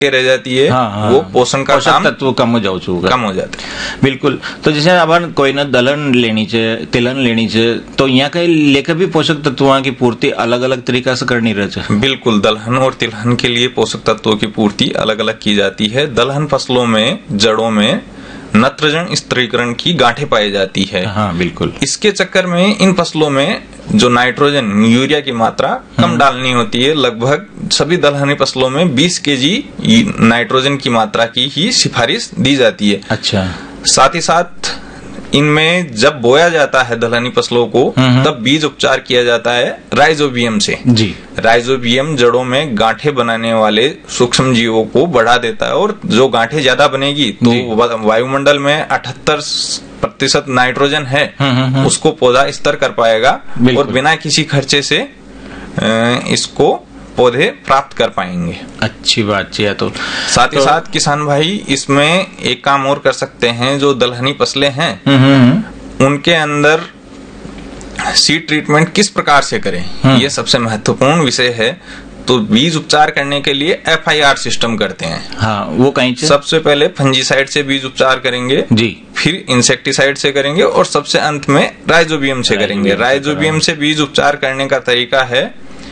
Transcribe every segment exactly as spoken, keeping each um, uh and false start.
रह जाती है, हाँ, हाँ, वो पोषण का पोषक काम तत्व कम हो जाओ छूगा कम हो जाता है। बिल्कुल। तो जैसे अपन कोई ना दलहन लेनी चाहिए, तिलहन लेनी चाहिए, तो यहाँ कहीं लेकर भी पोषक तत्वों की पूर्ति अलग अलग तरीका से करनी रहे। बिल्कुल, दलहन और तिलहन के लिए पोषक तत्वों की पूर्ति अलग अलग की जाती है। दलहन फसलों में जड़ों में नत्रजन स्थिरीकरण की गांठें पाई जाती है। हाँ बिल्कुल। इसके चक्कर में इन फसलों में जो नाइट्रोजन यूरिया की मात्रा कम डालनी होती है। लगभग सभी दलहनी फसलों में बीस केजी नाइट्रोजन की मात्रा की ही सिफारिश दी जाती है। अच्छा। साथ ही साथ इनमें जब बोया जाता है दलहनी फसलों को, तब बीज उपचार किया जाता है राइजोबियम से। जी। राइजोबियम जड़ों में गांठें बनाने वाले सूक्ष्म जीवों को बढ़ा देता है, और जो गांठें ज्यादा बनेगी तो वायुमंडल में अठहत्तर प्रतिशत नाइट्रोजन है, उसको पौधा स्तर कर पाएगा और बिना किसी खर्चे से इसको पौधे प्राप्त कर पाएंगे। अच्छी बात है। तो साथ ही तो, साथ किसान भाई इसमें एक काम और कर सकते हैं। जो दलहनी फसलें हैं उनके अंदर सीड ट्रीटमेंट किस प्रकार से करें, ये सबसे महत्वपूर्ण विषय है। तो बीज उपचार करने के लिए एफ आई आर सिस्टम करते हैं। हाँ, वो कहीं से? सबसे पहले फंजीसाइड से बीज उपचार करेंगे जी, फिर इंसेक्टिसाइड से करेंगे और सबसे अंत में राइजोबियम से करेंगे। राइजोबियम से बीज उपचार करने का तरीका है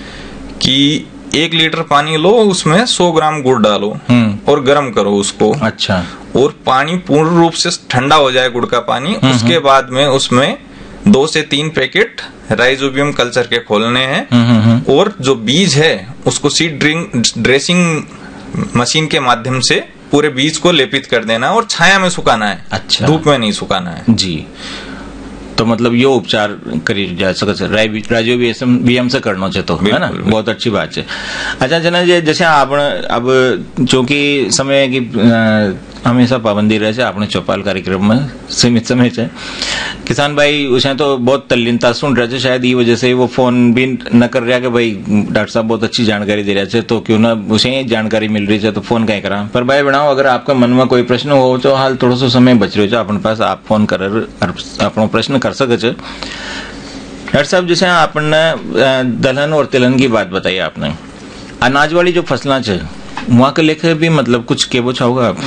कि एक लीटर पानी लो, उसमें सौ ग्राम गुड़ डालो और गर्म करो उसको। अच्छा। और पानी पूर्ण रूप से ठंडा हो जाए, गुड़ का पानी, उसके बाद में उसमें दो से तीन पैकेट राइजोबियम कल्चर के खोलने हैं और जो बीज है उसको सीड ड्रेसिंग मशीन के माध्यम से पूरे बीज को लेपित कर देना और छाया में सुखाना है। अच्छा। धूप में नहीं सुखाना है जी। तो मतलब ये उपचार करी जा सके, राइजोबियम से करना चाहिए, तो है ना, बहुत अच्छी बात है। अच्छा जना जी, जैसे आप अब चूंकि समय की हमेशा पाबंदी रहे से आपने चौपाल कार्यक्रम में सीमित समय से किसान भाई उसे तो बहुत तल्लीनता सुन रहे थे, शायद ये वजह से वो फोन भी न कर रहा कि भाई डॉक्टर साहब बहुत अच्छी जानकारी दे रहे थे, तो क्यों ना उसे जानकारी मिल रही है तो फोन कहीं करा। पर भाई बनाओ, अगर आपका मन में कोई प्रश्न हो तो हाल थोड़ा सा समय बच रहे हो अपने पास, आप फोन कर अपना प्रश्न कर सके। डॉक्टर साहब, जैसे आपने दलहन और तिलहन की बात बताई, आपने अनाज वाली जो फसलें है वहां के लेकर भी मतलब कुछ केबो चाहोगे आप?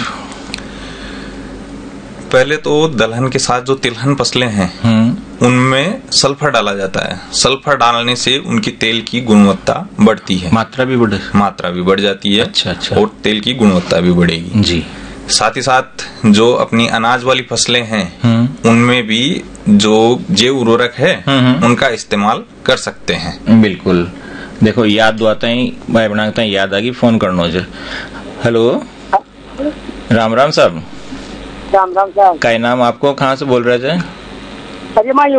पहले तो दलहन के साथ जो तिलहन फसलें हैं उनमें सल्फर डाला जाता है। सल्फर डालने से उनकी तेल की गुणवत्ता बढ़ती है, मात्रा भी बढ़े मात्रा भी बढ़ जाती है। अच्छा अच्छा। और तेल की गुणवत्ता भी बढ़ेगी जी। साथ ही साथ जो अपनी अनाज वाली फसलें हैं उनमें भी जो जैव उर्वरक है उनका इस्तेमाल कर सकते हैं। बिल्कुल। देखो याद दुआता ही भाई बनाता ही याद आ गई, फोन करना जो। हेलो, राम राम साहब। राम राम साहब। क्या नाम आपको, कहाँ से बोल रहे थे? अरे मैं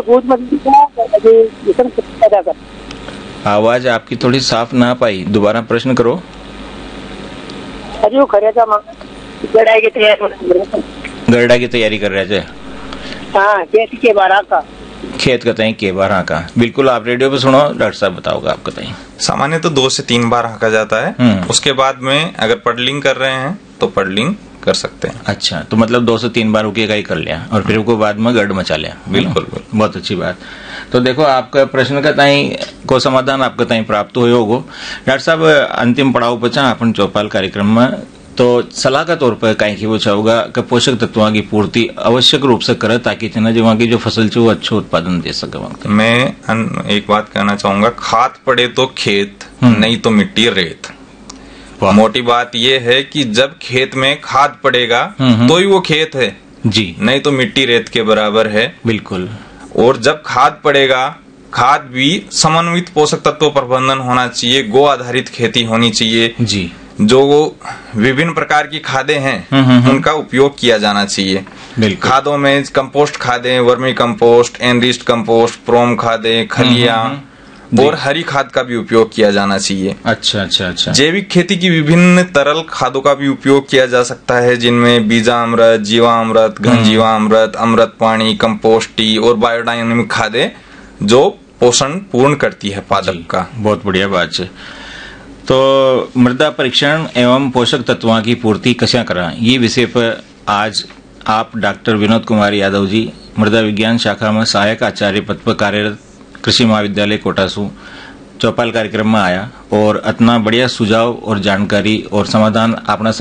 आवाज आपकी थोड़ी साफ ना पाई, दोबारा प्रश्न करो। अरे वो खड़े था गड़ा की तैयारी गरडा की तैयारी कर रहे थे। हाँ, खेत के बारह का खेत का तई के बार हाँका। बिल्कुल, आप रेडियो पे सुनो, डॉक्टर साहब बताओगे आपका तई। सामान्य तो दो से तीन बार हाँका जाता है। उसके बाद में अगर पडलिंग कर रहे हैं तो पडलिंग कर सकते हैं। अच्छा, तो मतलब दो से तीन बार रुकेगा ही कर लिया और फिर उसको बाद में गड़ मचा लिया। बिल्कुल, बहुत अच्छी बात। तो देखो, आपका प्रश्न का ताई को समाधान आपका ताई प्राप्त हो होगो। डॉक्टर साहब, अंतिम पड़ाव पचा अपन चौपाल कार्यक्रम में, तो सलाह का तौर पर कहीं की वो चाहूंगा कि पोषक तत्वों की पूर्ति आवश्यक रूप से करे ताकि जो वहाँ की जो फसल है वो अच्छा उत्पादन दे सके। मैं एक बात कहना चाहूंगा, खाद पड़े तो खेत, नहीं तो मिट्टी रेत। मोटी बात यह है कि जब खेत में खाद पड़ेगा तो ही वो खेत है जी, नहीं तो मिट्टी रेत के बराबर है। बिल्कुल। और जब खाद पड़ेगा, खाद भी समन्वित पोषक तत्व प्रबंधन होना चाहिए, गो आधारित खेती होनी चाहिए जी। जो विभिन्न प्रकार की खादें हैं उनका उपयोग किया जाना चाहिए। खादों में compost खादें, vermi compost, enriched compost, प्रोम खादें, खलियां और हरी खाद का भी उपयोग किया जाना चाहिए। अच्छा अच्छा अच्छा। जैविक खेती की विभिन्न तरल खादों का भी उपयोग किया जा सकता है, जिनमें बीजामृत, जीवामृत, घन जीवामृत, अमृत पानी, कंपोस्ट टी और बायोडायनेमिक खादें जो पोषण पूर्ण करती है पादप का। बहुत बढ़िया बात है। तो मृदा परीक्षण एवं पोषक तत्वों की पूर्ति कैसे करा, ये विषय पर आज आप डॉक्टर विनोद कुमार यादव जी, मृदा विज्ञान शाखा में सहायक आचार्य पद पर कार्यरत, कृषि महाविद्यालय कोटासू, चौपाल कार्यक्रम में आया और इतना बढ़िया सुझाव और जानकारी और समाधान आपने